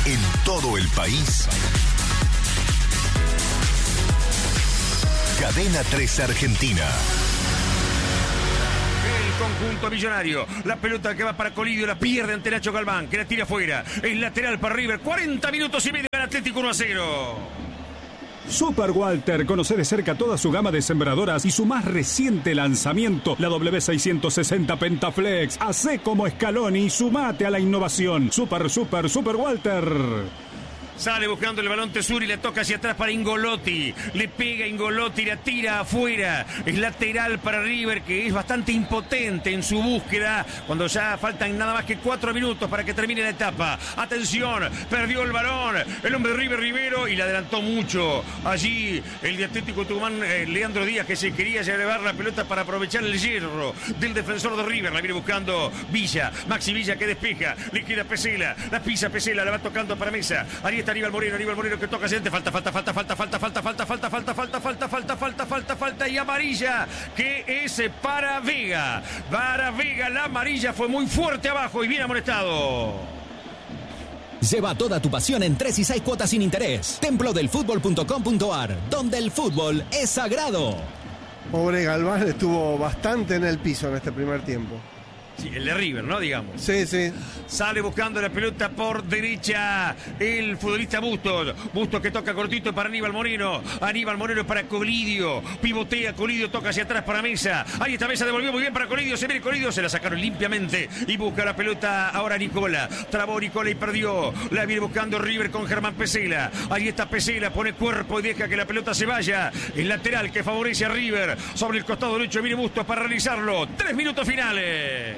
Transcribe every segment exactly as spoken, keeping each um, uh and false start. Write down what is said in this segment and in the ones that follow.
en todo el país. Cadena tres Argentina. Conjunto millonario, la pelota que va para Colidio, la pierde ante Nacho Galván, que la tira afuera, es lateral para River, cuarenta minutos y medio en Atlético uno a cero. Super Walter, conoce de cerca toda su gama de sembradoras y su más reciente lanzamiento, la W seiscientos sesenta Pentaflex. Hacé como Scaloni y sumate a la innovación. Super, super, Super Walter. Sale buscando el balón Tesuri, le toca hacia atrás para Ingolotti. Le pega Ingolotti, la tira afuera. Es lateral para River, que es bastante impotente en su búsqueda. Cuando ya faltan nada más que cuatro minutos para que termine la etapa. Atención, perdió el balón el hombre de River, Rivero, y le adelantó mucho. Allí el de Atlético Tucumán, eh, Leandro Díaz, que se quería llevar la pelota para aprovechar el hierro del defensor de River. La viene buscando Villa. Maxi Villa que despeja. Le queda Pesela. La pisa Pesela, la va tocando para Mesa. Ahí está Aníbal Moreno, Aníbal Moreno que toca gente, falta, falta, falta, falta, falta, falta, falta, falta, falta, falta, falta, falta, falta, falta, falta y amarilla que es para Vega. Para Vega, la amarilla fue muy fuerte abajo y bien amonestado. Lleva toda tu pasión en tres y seis cuotas sin interés. templo del fútbol punto com punto a r, donde el fútbol es sagrado. Pobre Galván estuvo bastante en el piso en este primer tiempo. Sí, el de River, ¿no? Digamos. Sí, sí. Sale buscando la pelota por derecha el futbolista Bustos. Bustos que toca cortito para Aníbal Moreno. Aníbal Moreno para Colidio. Pivotea, Colidio toca hacia atrás para Mesa. Ahí está Mesa, devolvió muy bien para Colidio. Se viene Colidio, se la sacaron limpiamente. Y busca la pelota ahora Nicola. Trabó Nicola y perdió. La viene buscando River con Germán Pesela. Ahí está Pesela, pone cuerpo y deja que la pelota se vaya. El lateral que favorece a River. Sobre el costado derecho viene Bustos para realizarlo. Tres minutos finales.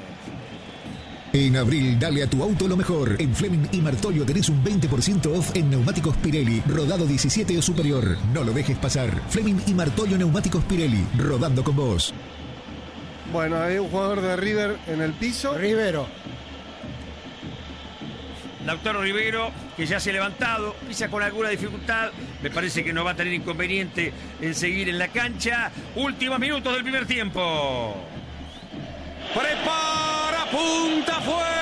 En abril, dale a tu auto lo mejor. En Fleming y Martolio tenés un veinte por ciento off en neumáticos Pirelli, rodado diecisiete o superior. No lo dejes pasar. Fleming y Martolio Neumáticos Pirelli, rodando con vos. Bueno, hay un jugador de River en el piso. Rivero. Lautaro Rivero, que ya se ha levantado, pisa con alguna dificultad. Me parece que no va a tener inconveniente en seguir en la cancha. Últimos minutos del primer tiempo. Prepara, punta, fue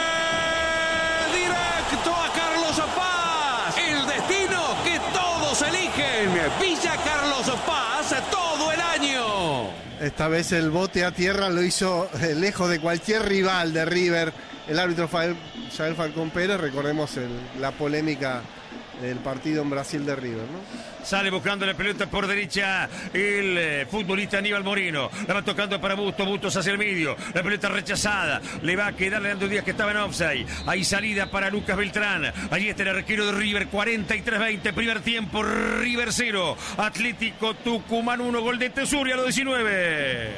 directo a Carlos Paz. El destino que todos eligen. Villa Carlos Paz todo el año. Esta vez el bote a tierra lo hizo lejos de cualquier rival de River. El árbitro Jael Falcón Pérez, recordemos el, la polémica del partido en Brasil de River, ¿no? Sale buscando la pelota por derecha el eh, futbolista Aníbal Moreno. La va tocando para Bustos, Bustos hacia el medio. La pelota rechazada. Le va a quedar Leandro Díaz que estaba en offside. Ahí salida para Lucas Beltrán. Allí está el arquero de River, cuarenta y tres veinte. Primer tiempo, River cero. Atlético Tucumán uno. Gol de Tesuri a los diecinueve.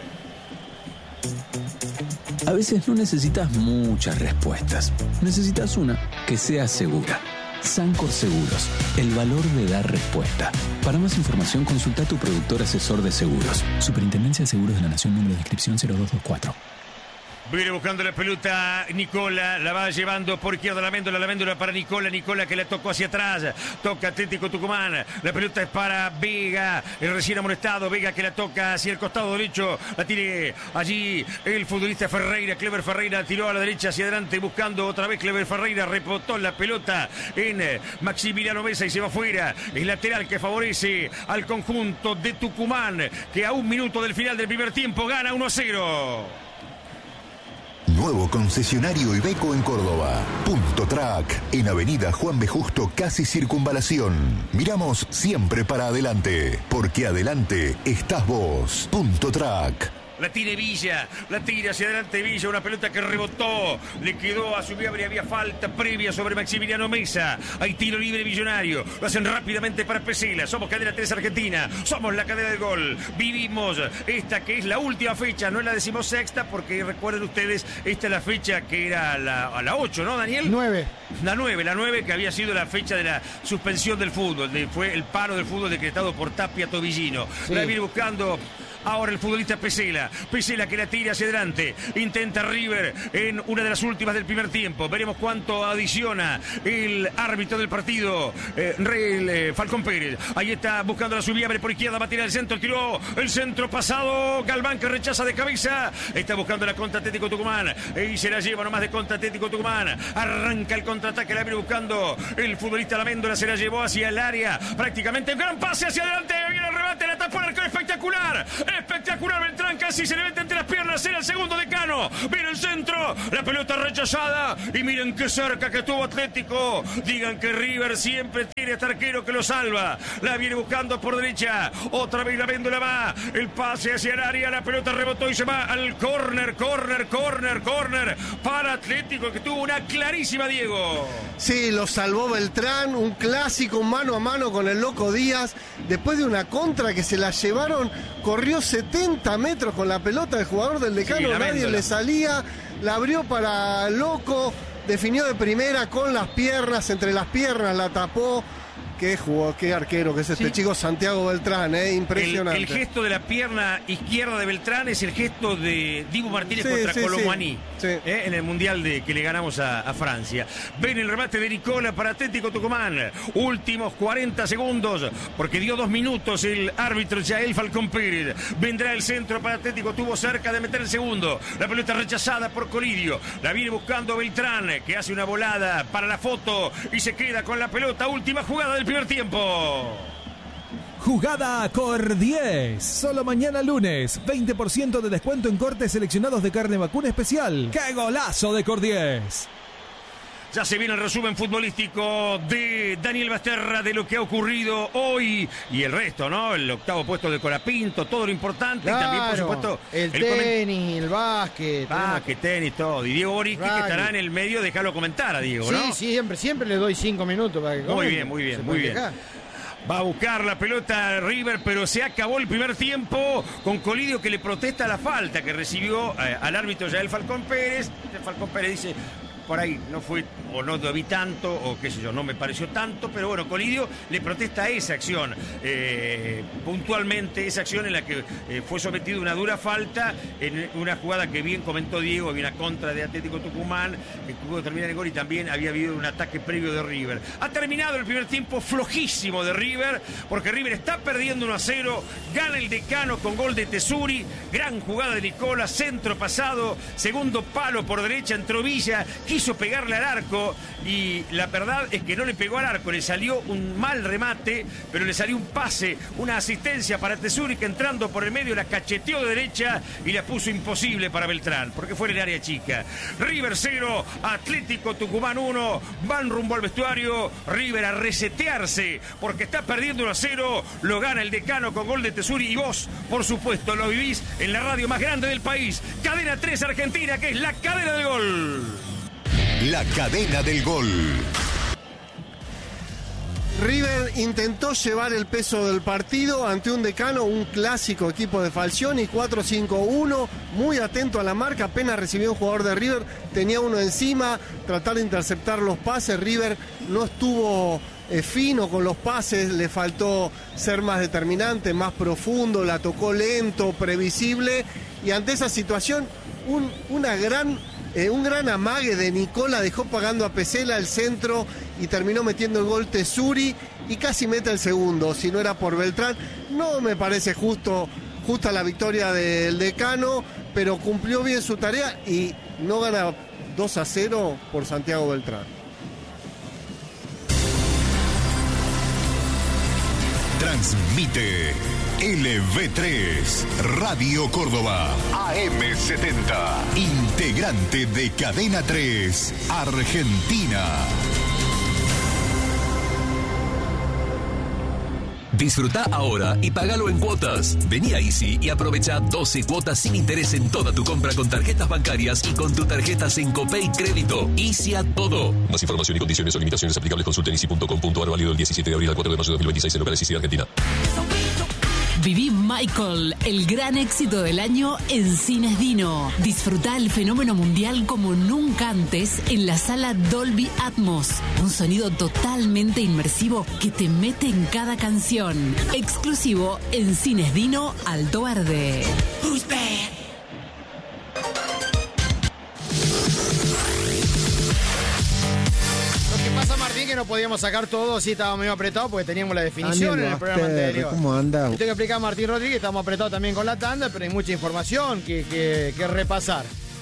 A veces no necesitas muchas respuestas. Necesitas una que sea segura. Sancor Seguros, el valor de dar respuesta. Para más información consulta a tu productor asesor de seguros. Superintendencia de Seguros de la Nación, número de inscripción cero dos dos cuatro. Viene buscando la pelota Nicola, la va llevando por izquierda la Méndola, la Méndola para Nicola, Nicola que la tocó hacia atrás, toca Atlético Tucumán, la pelota es para Vega, el recién amonestado, Vega que la toca hacia el costado derecho, la tiene allí el futbolista Ferreira, Clever Ferreira tiró a la derecha hacia adelante buscando otra vez Clever Ferreira, rebotó la pelota en Maximiliano Mesa y se va fuera, el lateral que favorece al conjunto de Tucumán, que a un minuto del final del primer tiempo gana uno a cero. Nuevo concesionario Iveco en Córdoba. Punto Track, en Avenida Juan B. Justo, casi Circunvalación. Miramos siempre para adelante, porque adelante estás vos. Punto Track. La tiene Villa, la tira hacia adelante Villa, una pelota que rebotó, le quedó a su y había falta previa sobre Maximiliano Mesa. Hay tiro libre millonario, lo hacen rápidamente para Pesela. Somos Cadena tres Argentina, somos la cadena del gol. Vivimos esta que es la última fecha, no es la decimosexta, porque recuerden ustedes, esta es la fecha que era a la, a la ocho, ¿no, Daniel? nueve. La nueve, la nueve que había sido la fecha de la suspensión del fútbol, de, fue el paro del fútbol decretado por Tapia Tobillino. Sí. La viene buscando Ahora el futbolista Pesela. Pesela que la tira hacia adelante. Intenta River en una de las últimas del primer tiempo. Veremos cuánto adiciona el árbitro del partido, eh, el, eh, Falcón Pérez. Ahí está buscando la subida, abre por izquierda, va a tirar el centro, tiró el centro pasado. Galván que rechaza de cabeza. Está buscando la contra Atlético Tucumán. Y se la lleva nomás de contra Atlético Tucumán. Arranca el contraataque, la viene buscando el futbolista Laméndola. Se la llevó hacia el área. Prácticamente un gran pase hacia adelante. Viene el remate, la tapó el arquero. Espectacular. Espectacular. Beltrán casi se le mete entre las piernas. Era el segundo decano. Viene el centro. La pelota rechazada. Y miren qué cerca que estuvo Atlético. Digan que River siempre tiene este arquero que lo salva. La viene buscando por derecha. Otra vez Laméndola va. El pase hacia el área. La pelota rebotó y se va al córner, córner, córner, córner. Para Atlético que tuvo una clarísima, Diego. Sí, lo salvó Beltrán. Un clásico mano a mano con el Loco Díaz. Después de una contra que se la llevaron, corrió setenta metros con la pelota el jugador del Decano. Sí, nadie le salía. La abrió para Loco. Definió de primera con las piernas, entre las piernas la tapó. Qué jugó, qué arquero que es este sí. chico Santiago Beltrán, eh, impresionante. El, el gesto de la pierna izquierda de Beltrán es el gesto de Dibu Martínez sí, contra sí, Colomboaní sí. sí. eh, en el Mundial de, que le ganamos a, a Francia. Ven el remate de Nicola para Atlético Tucumán. Últimos cuarenta segundos, porque dio dos minutos el árbitro Yael Falcón Pérez. Vendrá el centro para Atlético, tuvo cerca de meter el segundo. La pelota rechazada por Colidio. La viene buscando Beltrán, que hace una volada para la foto y se queda con la pelota. Última jugada del primer tiempo. Jugada Cor diez. Solo mañana lunes. veinte por ciento de descuento en cortes seleccionados de carne vacuna especial. ¡Qué golazo de Cor diez! Ya se viene el resumen futbolístico de Daniel Basterra de lo que ha ocurrido hoy y el resto, ¿no? El octavo puesto de Colapinto, todo lo importante claro, y también, por supuesto, el, el tenis, coment... el básquet. Básquet, tenis, todo. Y Diego Boric, que estará en el medio, déjalo comentar a Diego, ¿no? Sí, sí, siempre, siempre le doy cinco minutos para que comente. Muy bien, muy bien, muy bien. Dejar. Va a buscar la pelota River, pero se acabó el primer tiempo con Colidio que le protesta la falta que recibió eh, al árbitro Yael Falcón Pérez. Falcón Pérez dice... por ahí no fue, o no debí tanto, o qué sé yo, no me pareció tanto, pero bueno, Colidio le protesta a esa acción, eh, puntualmente esa acción en la que eh, fue sometido a una dura falta, en una jugada que bien comentó Diego, había una contra de Atlético Tucumán, que pudo terminar el gol y también había habido un ataque previo de River. Ha terminado el primer tiempo flojísimo de River, porque River está perdiendo uno a cero, gana el Decano con gol de Tesuri, gran jugada de Nicola, centro pasado, segundo palo por derecha, entró Villa, quiso pegarle al arco y la verdad es que no le pegó al arco, le salió un mal remate, pero le salió un pase, una asistencia para Tesuri que entrando por el medio la cacheteó de derecha y la puso imposible para Beltrán, porque fue en el área chica. River cero, Atlético Tucumán uno, van rumbo al vestuario, River a resetearse porque está perdiendo uno a cero, lo gana el Decano con gol de Tesuri y vos, por supuesto, lo vivís en la radio más grande del país, Cadena tres Argentina, que es la cadena del gol. La cadena del gol. River intentó llevar el peso del partido ante un Decano, un clásico equipo de Falcioni, cuatro cinco uno, muy atento a la marca, apenas recibió un jugador de River, tenía uno encima, tratar de interceptar los pases. River no estuvo eh, fino con los pases, le faltó ser más determinante, más profundo, la tocó lento, previsible, y ante esa situación un, una gran... Eh, un gran amague de Nicola, dejó pagando a Pesela el centro y terminó metiendo el gol Tesuri y casi mete el segundo, si no era por Beltrán. No me parece justo, justa la victoria del Decano, pero cumplió bien su tarea y no gana dos a cero por Santiago Beltrán. Transmite L V tres, Radio Córdoba, A M setenta, integrante de Cadena tres, Argentina. Disfruta ahora y pagalo en cuotas. Vení a Easy y aprovecha doce cuotas sin interés en toda tu compra con tarjetas bancarias y con tu tarjeta Sencopay Crédito. Easy a todo. Más información y condiciones o limitaciones aplicables consulta en easy punto com punto a r, válido el diecisiete de abril al cuatro de mayo de dos mil veintiséis en locales Easy de Argentina. Viví Michael, el gran éxito del año en Cines Dino. Disfrutá el fenómeno mundial como nunca antes en la sala Dolby Atmos. Un sonido totalmente inmersivo que te mete en cada canción. Exclusivo en Cines Dino Alto Verde. Who's bad? Pasa, Martín, que no podíamos sacar todo, sí estábamos medio apretados porque teníamos la definición Daniel en el programa Baster, anterior. ¿cómo anda? Tengo que explicar a Martín Rodríguez, estamos apretados también con la tanda, pero hay mucha información que, que, que repasar.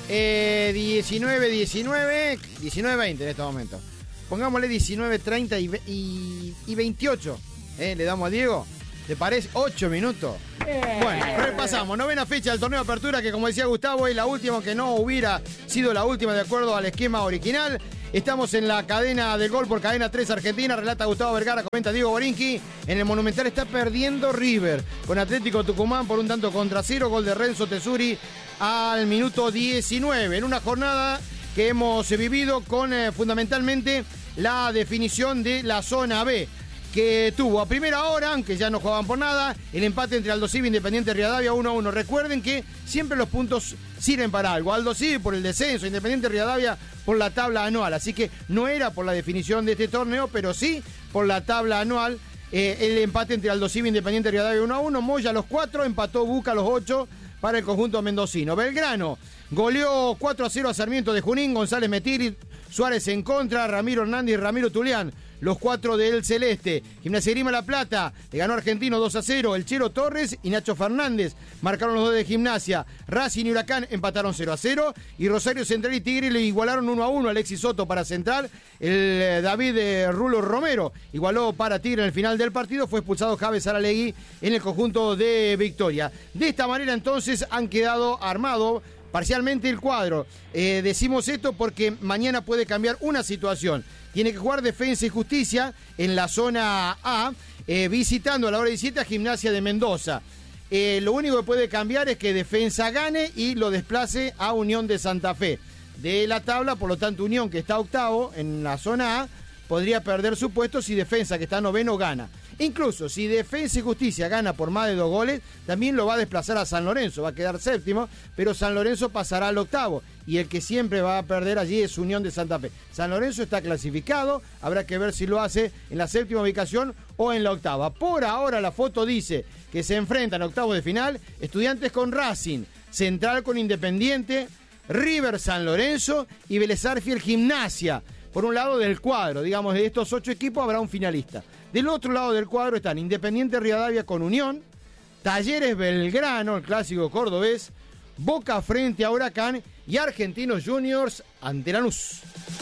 Eh, diecinueve, diecinueve, diecinueve veinte en este momento. Pongámosle diecinueve treinta y, y, y veintiocho. Eh, le damos a Diego. ¿Te parece? ocho minutos. Bueno, repasamos. Novena fecha del torneo de apertura que, como decía Gustavo, es la última, que no hubiera sido la última de acuerdo al esquema original. Estamos en la cadena del gol por cadena tres Argentina. Relata Gustavo Vergara, comenta Diego Borinqui. En el Monumental está perdiendo River con Atlético Tucumán por un tanto contra cero. Gol de Renzo Tesuri al minuto diecinueve. En una jornada que hemos vivido con eh, fundamentalmente la definición de la zona B, que tuvo a primera hora, aunque ya no jugaban por nada, el empate entre Aldo Civi e Independiente Rivadavia uno a uno. Recuerden que siempre los puntos sirven para algo. Aldo Civi por el descenso, Independiente Rivadavia por la tabla anual. Así que no era por la definición de este torneo, pero sí por la tabla anual. Eh, el empate entre Aldo Civi e Independiente Rivadavia uno a uno. Moya los cuatro, empató Buca los ocho para el conjunto mendocino. Belgrano goleó cuatro a cero a Sarmiento de Junín. González Metiri, Suárez en contra, Ramiro Hernández y Ramiro Tulián, los cuatro del Celeste. Gimnasia Grima La Plata le ganó a Argentino dos a cero. El Chero Torres y Nacho Fernández marcaron los dos de Gimnasia. Racing y Huracán empataron cero a cero. Y Rosario Central y Tigre le igualaron uno a uno. Alexis Soto para Central. El eh, David eh, Rulo Romero igualó para Tigre en el final del partido. Fue expulsado Javes Aralegui en el conjunto de Victoria. De esta manera entonces han quedado armado parcialmente el cuadro. Eh, decimos esto porque mañana puede cambiar una situación. Tiene que jugar Defensa y Justicia en la zona A, eh, visitando a la hora diecisiete a Gimnasia de Mendoza. Eh, lo único que puede cambiar es que Defensa gane y lo desplace a Unión de Santa Fe de la tabla. Por lo tanto, Unión, que está octavo en la zona A, podría perder su puesto si Defensa, que está noveno, gana. Incluso si Defensa y Justicia gana por más de dos goles, también lo va a desplazar a San Lorenzo, va a quedar séptimo, pero San Lorenzo pasará al octavo, y el que siempre va a perder allí es Unión de Santa Fe. San Lorenzo está clasificado, habrá que ver si lo hace en la séptima ubicación o en la octava. Por ahora la foto dice que se enfrentan a octavos de final Estudiantes con Racing, Central con Independiente, River San Lorenzo y Vélez Sarsfield Gimnasia. Por un lado del cuadro, digamos, de estos ocho equipos habrá un finalista. Del otro lado del cuadro están Independiente Rivadavia con Unión, Talleres Belgrano, el clásico cordobés, Boca frente a Huracán y Argentinos Juniors ante Lanús.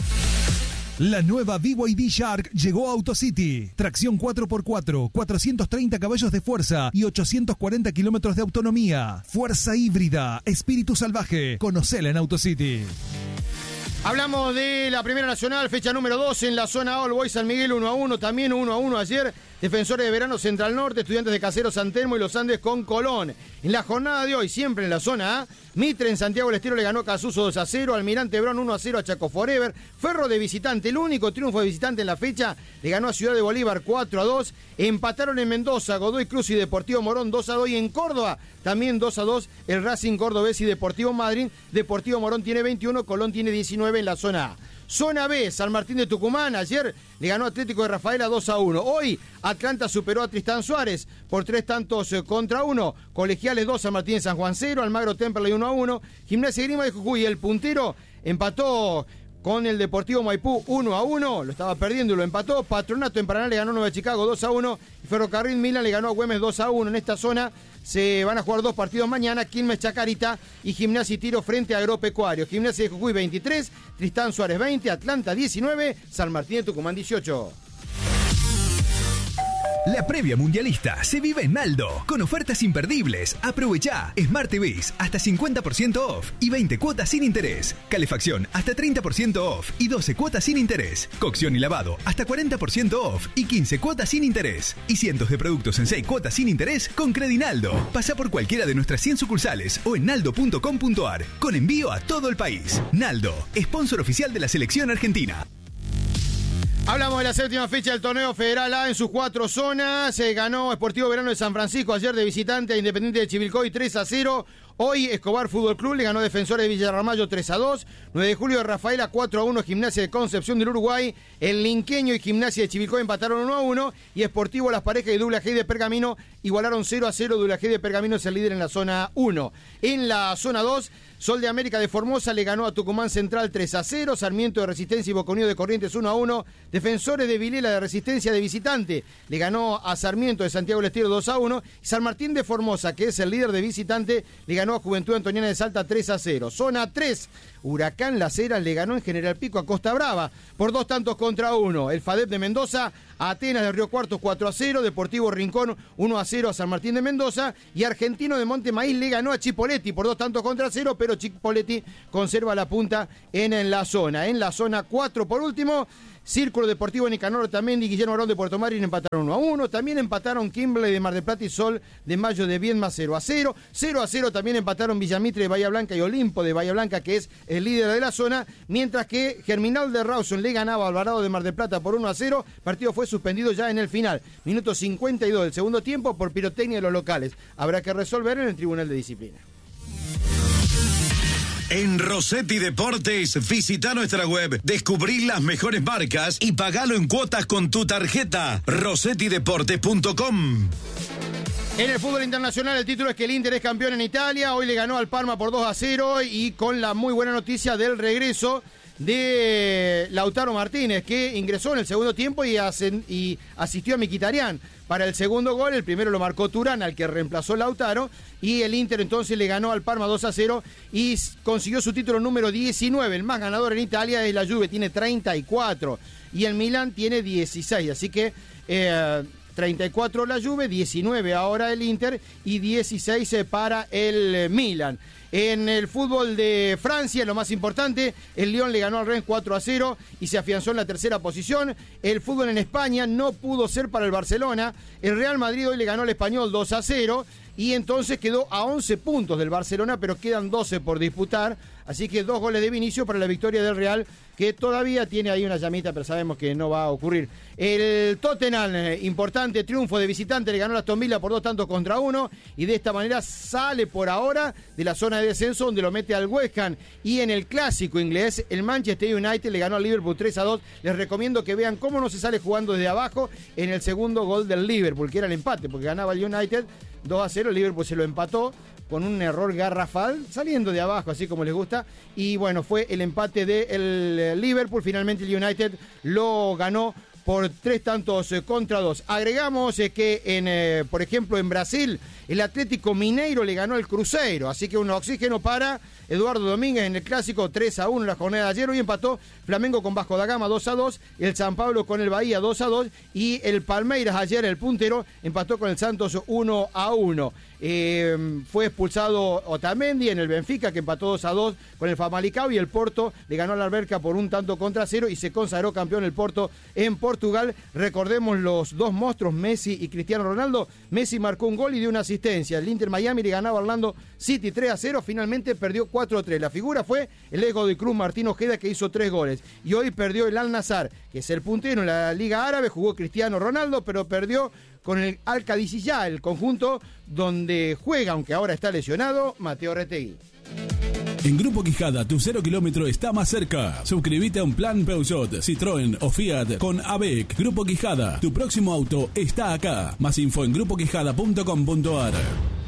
La nueva B Y D Shark llegó a AutoCity. Tracción cuatro por cuatro, cuatrocientos treinta caballos de fuerza y ochocientos cuarenta kilómetros de autonomía. Fuerza híbrida, espíritu salvaje. Conocela en AutoCity. Hablamos de la Primera Nacional, fecha número dos en la zona All Boys San Miguel uno a uno, también uno a uno ayer. Defensores de Verano Central Norte, Estudiantes de Caseros San Telmo y Los Andes con Colón. En la jornada de hoy, siempre en la zona A, Mitre en Santiago del Estero le ganó a Casuso dos a cero, Almirante Brown uno a cero a Chaco Forever, Ferro de visitante, el único triunfo de visitante en la fecha, le ganó a Ciudad de Bolívar cuatro a dos, empataron en Mendoza, Godoy Cruz y Deportivo Morón dos a dos, y en Córdoba también dos a dos, el Racing Cordobés y Deportivo Madryn. Deportivo Morón tiene veintiuno, Colón tiene diecinueve en la zona A. Zona B, San Martín de Tucumán, ayer le ganó Atlético de Rafaela dos a uno. Hoy Atlanta superó a Tristán Suárez por tres tantos contra uno. Colegiales dos, San Martín de San Juan cero, Almagro Temperley uno a uno. Gimnasia Grima de Jujuy, el puntero, empató con el Deportivo Maipú uno a uno, lo estaba perdiendo y lo empató. Patronato en Paraná le ganó a Nueva Chicago dos a uno. Y Ferrocarril Milan le ganó a Güemes dos a uno. En esta zona se van a jugar dos partidos mañana, Quilmes Chacarita y Gimnasia y Tiro frente a Agropecuario. Gimnasia de Jujuy veintitrés, Tristán Suárez veinte, Atlanta diecinueve, San Martín de Tucumán dieciocho. La previa mundialista se vive en Naldo, con ofertas imperdibles. Aprovechá Smart T Vs hasta cincuenta por ciento off y veinte cuotas sin interés. Calefacción hasta treinta por ciento off y doce cuotas sin interés. Cocción y lavado hasta cuarenta por ciento off y quince cuotas sin interés. Y cientos de productos en seis cuotas sin interés con Credinaldo. Pasá por cualquiera de nuestras cien sucursales o en naldo punto com punto ar, con envío a todo el país. Naldo, sponsor oficial de la selección argentina. Hablamos de la séptima fecha del torneo Federal A en sus cuatro zonas. Se ganó Sportivo Verano de San Francisco ayer de visitante a Independiente de Chivilcoy tres a cero. Hoy Escobar Fútbol Club le ganó a Defensores de Villarramayo tres a dos. nueve de julio de Rafaela cuatro a uno. Gimnasia de Concepción del Uruguay. El Linqueño y Gimnasia de Chivilcoy empataron uno a uno. Y Sportivo Las Parejas y Douglas G de Pergamino igualaron cero a cero. Douglas G de Pergamino es el líder en la zona uno. En la zona dos, Sol de América de Formosa le ganó a Tucumán Central tres a cero. Sarmiento de Resistencia y Boconío de Corrientes uno a uno. Defensores de Vilela de Resistencia de visitante le ganó a Sarmiento de Santiago del Estero dos a uno. San Martín de Formosa, que es el líder de visitante, le ganó a Juventud Antoniana de Salta tres a cero. Zona tres, Huracán Las Heras le ganó en General Pico a Costa Brava por dos tantos contra uno. El FADEP de Mendoza, Atenas de Río Cuarto cuatro a cero. Deportivo Rincón uno a cero a San Martín de Mendoza. Y Argentino de Monte Maíz le ganó a Chipoleti por dos tantos contra cero, pero Chipoleti conserva la punta en, en la zona. En la zona cuatro, por último, Círculo Deportivo Nicanor Otamendi y Guillermo Arón de Puerto Madryn empataron uno a uno. También empataron Kimberley de Mar del Plata y Sol de Mayo de Viedma cero a cero. cero a cero también empataron Villamitre de Bahía Blanca y Olimpo de Bahía Blanca, que es el líder de la zona. Mientras que Germinal de Rawson le ganaba a Alvarado de Mar del Plata por uno a cero. El partido fue suspendido ya en el final. Minuto cincuenta y dos del segundo tiempo por pirotecnia de los locales. Habrá que resolver en el Tribunal de Disciplina. En Rossetti Deportes, visita nuestra web, descubrí las mejores marcas y pagalo en cuotas con tu tarjeta. rossetti deportes punto com. En el fútbol internacional el título es que el Inter es campeón en Italia. Hoy le ganó al Parma por dos a cero y con la muy buena noticia del regreso de Lautaro Martínez, que ingresó en el segundo tiempo y, asen, y asistió a Mkhitaryan para el segundo gol. El primero lo marcó Turán, al que reemplazó Lautaro, y el Inter entonces le ganó al Parma dos a cero y consiguió su título número diecinueve. El más ganador en Italia es la Juve, tiene treinta y cuatro, y el Milan tiene dieciséis, así que eh, treinta y cuatro la Juve, diecinueve ahora el Inter y dieciséis para el Milan. En el fútbol de Francia, lo más importante, el Lyon le ganó al Rennes cuatro a cero y se afianzó en la tercera posición. El fútbol en España no pudo ser para el Barcelona. El Real Madrid hoy le ganó al Español dos a cero y entonces quedó a once puntos del Barcelona, pero quedan doce por disputar. Así que dos goles de Vinicius para la victoria del Real, que todavía tiene ahí una llamita, pero sabemos que no va a ocurrir. El Tottenham, eh, importante triunfo de visitante, le ganó a Aston Villa por dos tantos contra uno, y de esta manera sale por ahora de la zona de descenso, donde lo mete al West Ham. Y en el clásico inglés, el Manchester United le ganó al Liverpool tres a dos. Les recomiendo que vean cómo no se sale jugando desde abajo en el segundo gol del Liverpool, que era el empate, porque ganaba el United dos a cero, el Liverpool se lo empató con un error garrafal, saliendo de abajo, así como les gusta, y bueno, fue el empate del Liverpool. Finalmente el United lo ganó por tres tantos contra dos. Agregamos eh, que, en, eh, por ejemplo, en Brasil, el Atlético Mineiro le ganó al Cruzeiro, así que un oxígeno para Eduardo Domínguez en el clásico tres a uno en la jornada de ayer. Hoy empató Flamengo con Vasco da Gama dos a dos, el San Pablo con el Bahía dos a dos, y el Palmeiras ayer, el puntero, empató con el Santos uno a uno. Eh, fue expulsado Otamendi en el Benfica, que empató dos a dos con el Famalicão, y el Porto le ganó al Alberca por un tanto contra cero y se consagró campeón el Porto en Portugal. Recordemos los dos monstruos, Messi y Cristiano Ronaldo. Messi marcó un gol y dio una asistencia. El Inter Miami le ganaba a Orlando City tres a cero, finalmente perdió cuatro a tres. La figura fue el Ego de Cruz Martín Ojeda, que hizo tres goles. Y hoy perdió el Al Nassr, que es el puntero en la Liga Árabe. Jugó Cristiano Ronaldo, pero perdió con el Al-Qadisiyah, el conjunto donde juega, aunque ahora está lesionado, Mateo Retegui. En Grupo Quijada, tu cero kilómetro está más cerca. Suscríbete a un plan Peugeot, Citroën o Fiat con A B E C. Grupo Quijada, tu próximo auto está acá. Más info en grupo quijada punto com punto a r.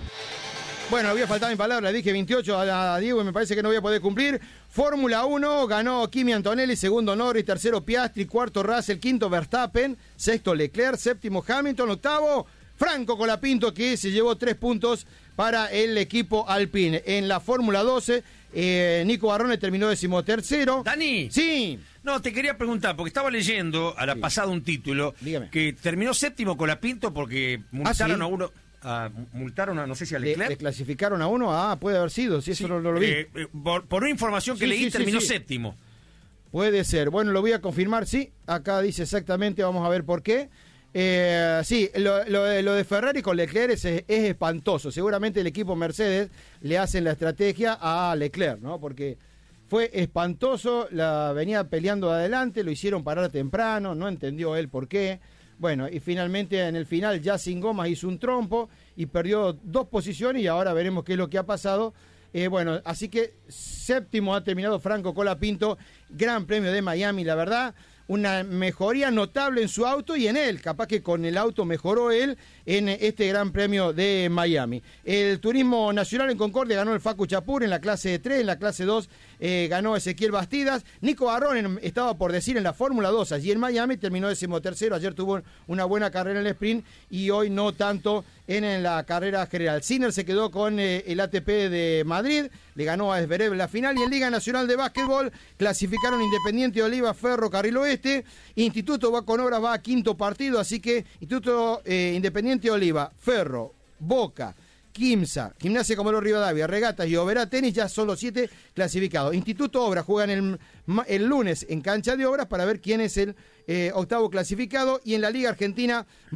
Bueno, había faltado mi palabra, dije veintiocho a Diego y me parece que no voy a poder cumplir. Fórmula uno, ganó Kimi Antonelli, segundo Norris, tercero Piastri, cuarto Russell, quinto Verstappen, sexto Leclerc, séptimo Hamilton, octavo Franco Colapinto, que se llevó tres puntos para el equipo Alpine. En la Fórmula doce, eh, Nico Barrone terminó decimotercero. Dani. Sí. No, te quería preguntar, porque estaba leyendo a la sí. pasada un título. Dígame. Que terminó séptimo Colapinto porque multaron ¿Ah, sí? a uno... Uh, multaron a, no sé si a Leclerc. ¿Le, ¿Le clasificaron a uno? Ah, puede haber sido, si eso sí, no, no lo vi. Eh, por, por una información que sí, leí, sí, terminó sí, sí. séptimo. Puede ser. Bueno, lo voy a confirmar, sí. Acá dice exactamente, vamos a ver por qué. Eh, sí, lo, lo, lo de Ferrari con Leclerc es, es espantoso. Seguramente el equipo Mercedes le hacen la estrategia a Leclerc, ¿no? Porque fue espantoso, la venía peleando de adelante, lo hicieron parar temprano, no entendió él por qué. Bueno, y finalmente en el final ya sin gomas hizo un trompo y perdió dos posiciones y ahora veremos qué es lo que ha pasado. Eh, bueno, así que séptimo ha terminado Franco Colapinto, Gran Premio de Miami, la verdad, una mejoría notable en su auto y en él, capaz que con el auto mejoró él en este Gran Premio de Miami. El Turismo Nacional en Concordia ganó el Facu Chapur en la clase tres, en la clase dos eh, ganó Ezequiel Bastidas. Nico Barrón en, estaba por decir en la Fórmula dos, allí en Miami terminó decimotercero, ayer tuvo una buena carrera en el sprint y hoy no tanto en, en la carrera general. Sinner se quedó con eh, el A T P de Madrid, le ganó a Zverev en la final y en Liga Nacional de Básquetbol clasificaron Independiente Oliva, Ferro, Carril Oeste. Instituto va con obras, va a quinto partido, así que Instituto eh, Independiente Oliva, Ferro, Boca, Quimsa, Gimnasia Comodoro Rivadavia, Regatas y Oberá Tenis ya son los siete clasificados. Instituto Obras juegan el, el lunes en cancha de Obras para ver quién es el eh, octavo clasificado y en la Liga Argentina